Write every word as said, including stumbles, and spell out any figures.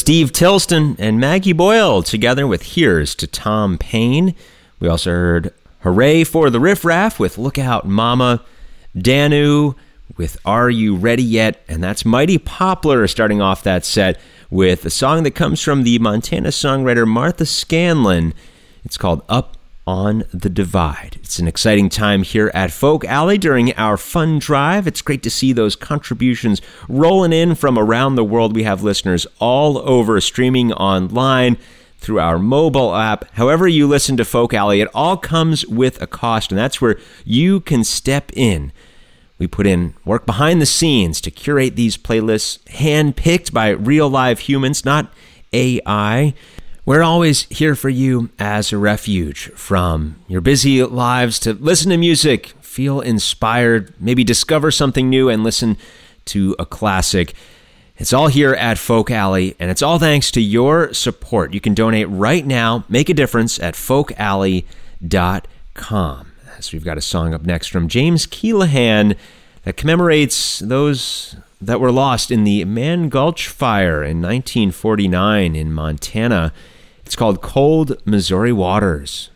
Steve Tilston and Maggie Boyle together with Here's to Tom Paine. We also heard Hooray for the Riff Raff with Look Out Mama, Danu with Are You Ready Yet? And that's Mighty Poplar starting off that set with a song that comes from the Montana songwriter Martha Scanlon. It's called Up on the Divide. It's an exciting time here at Folk Alley during our fun drive. It's great to see those contributions rolling in from around the world. We have listeners all over streaming online through our mobile app. However you listen to Folk Alley, it all comes with a cost, and that's where you can step in. We put in work behind the scenes to curate these playlists, hand-picked by real live humans, not A I. We're always here for you as a refuge from your busy lives to listen to music, feel inspired, maybe discover something new and listen to a classic. It's all here at Folk Alley, and it's all thanks to your support. You can donate right now, make a difference at folk alley dot com. So we've got a song up next from James Keelahan that commemorates those that were lost in the Man Gulch Fire in nineteen forty-nine in Montana. It's called Cold Missouri Waters.